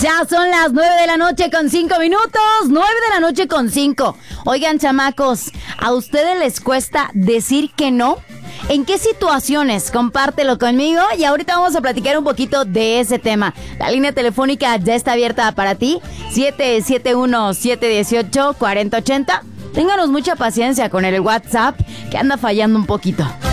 Ya son las 9:05 a.m. 9:05 a.m. Oigan, chamacos, ¿a ustedes les cuesta decir que no? ¿En qué situaciones? Compártelo conmigo y ahorita vamos a platicar un poquito de ese tema. La línea telefónica ya está abierta para ti, 771-718-4080. Ténganos mucha paciencia con el WhatsApp que anda fallando un poquito.